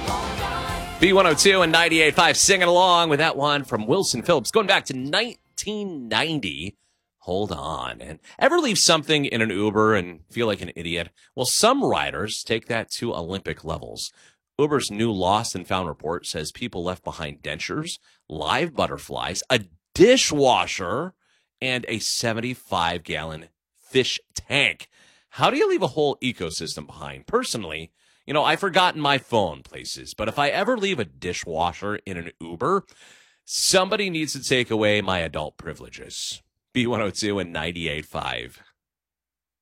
B102 and 98.5 singing along with that one from Wilson Phillips going back to 1990. Hold on. And ever leave something in an Uber and feel like an idiot? Well, some riders take that to Olympic levels. Uber's new lost and found report says people left behind dentures, live butterflies, a dishwasher, and a 75-gallon fish tank. How do you leave a whole ecosystem behind? Personally, I've forgotten my phone places, but if I ever leave a dishwasher in an Uber, somebody needs to take away my adult privileges. B102 and 98.5.